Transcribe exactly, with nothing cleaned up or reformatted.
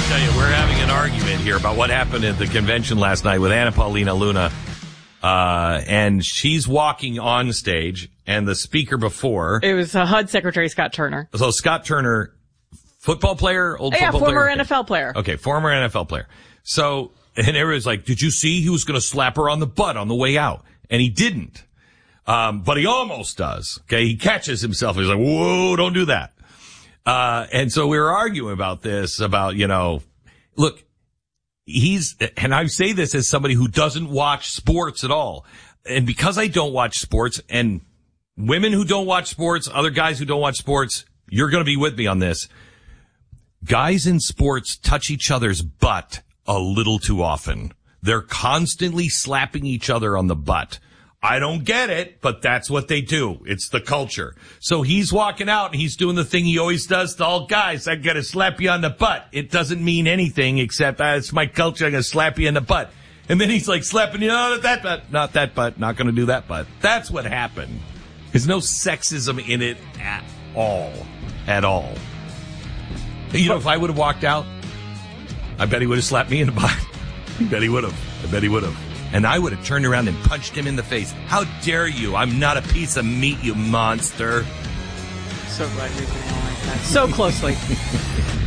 tell you, we're having an argument here about what happened at the convention last night with Anna Paulina Luna. Uh, and she's walking on stage, and the speaker before. It was uh, H U D Secretary Scott Turner. So Scott Turner, football player, old yeah, football former player? N F L player. Okay, former N F L player. So, and everybody's like, did you see he was going to slap her on the butt on the way out? And he didn't. Um, but he almost does. Okay, he catches himself. He's like, whoa, don't do that. Uh, and so we were arguing about this, about, you know, look, he's, and I say this as somebody who doesn't watch sports at all. And because I don't watch sports, and women who don't watch sports, other guys who don't watch sports, you're going to be with me on this. Guys in sports touch each other's butt a little too often. They're constantly slapping each other on the butt. I don't get it, but that's what they do. It's the culture. So he's walking out and he's doing the thing he always does to all guys. I gotta slap you on the butt. It doesn't mean anything except, uh, it's my culture. I'm gonna slap you in the butt. And then he's like slapping you, oh, that butt, not that butt, not gonna do that butt. That's what happened. There's no sexism in it at all. At all. You know, if I would have walked out, I bet he would have slapped me in the butt. I bet he would have. I bet he would have. And I would have turned around and punched him in the face. How dare you? I'm not a piece of meat, you monster. So glad you're doing all like that so closely.